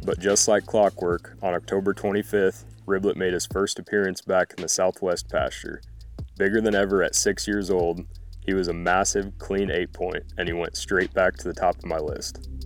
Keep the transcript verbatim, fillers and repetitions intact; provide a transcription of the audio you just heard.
But just like clockwork, on October twenty-fifth, Riblet made his first appearance back in the Southwest pasture. Bigger than ever at six years old, he was a massive, clean eight point, and he went straight back to the top of my list.